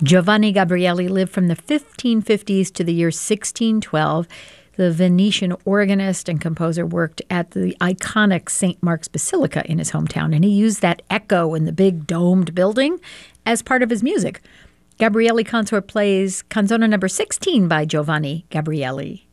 Giovanni Gabrieli lived from the 1550s to the year 1612. The Venetian organist and composer worked at the iconic St. Mark's Basilica in his hometown, and he used that echo in the big domed building as part of his music. Gabrieli Consort plays Canzone number 16 by Giovanni Gabrieli.